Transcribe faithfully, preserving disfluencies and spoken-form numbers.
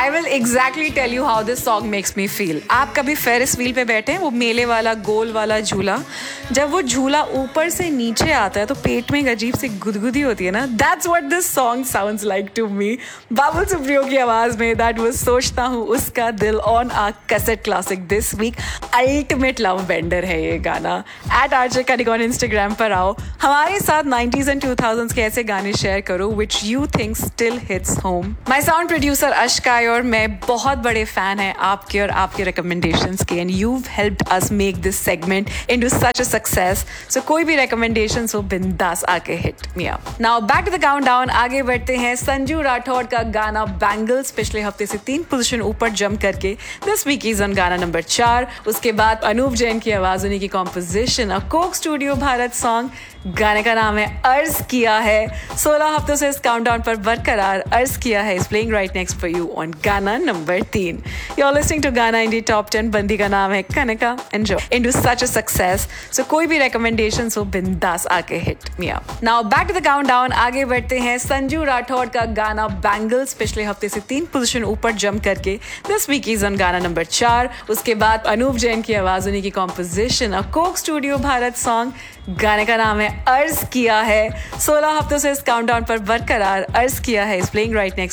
I will exactly tell you how this song makes me feel. आप कभी Ferris wheel पे बैठे हैं, वो मेले वाला गोल वाला झूला, जब वो झूला ऊपर से नीचे आता है तो पेट में एक अजीब सी गुदगुदी होती है ना. That's what this song sounds like to me. Babul Supriyo की आवाज में दैट वाज सोचता हूँ उसका दिल on uh cassette classic this week. Ultimate love vendor है ये गाना. एट आरजे कनिकॉन इंस्टाग्राम पर आओ, हमारे साथ नाइंटीज़ एंड टू थाउज़ेंड्स के ऐसे गाने शेयर करो which you think still hits home. My sound producer अशकाय और मैं बहुत बड़े फैन हैं आपके और आपके रिकमेंडेशंस के, and you helped us make this segment into such a success. सो कोई भी रिकमेंडेशंस हो बिंदास आके hit me up. Now back to the countdown. आगे बढ़ते हैं. संजू राठौड़ का गाना बैंगल्स पिछले हफ्ते से तीन पोजीशन ऊपर जंप करके दिस वीक इज ऑन गाना नंबर चार. उसके बाद अनूप जैन की आवाज, उन्हीं की कॉम्पोजिशन, अ कोक स्टूडियो भारत सॉन्ग. गाने का नाम है अर्ज किया है. सोलह हफ्तों से इस काउंटडाउन पर बरकरार. अर्ज किया है is playing right next for you on गाना नंबर तीन. यू आर लिसनिंग टू गाना इंडी टॉप टेन. बंदी का नाम है कनका. Enjoy into such a success. सो कोई भी रिकमेंडेशंस हो बिंदास आके hit me up. Now back to the countdown. आगे बढ़ते हैं. संजू राठौड़ का गाना बैंगल्स पिछले हफ्ते से तीन पोजीशन ऊपर जंप करके दिस वीक इज ऑन गाना नंबर चार. उसके बाद अनूप जैन की आवाज, उन्हीं की कॉम्पोजिशन, अ कोक स्टूडियो भारत सॉन्ग. गाने का नाम है अर्ज किया है. सोलह हफ्तों से इस काउंटडाउन पर बरकरार. अर्ज किया है इज प्लेइंग राइट नेक्स्ट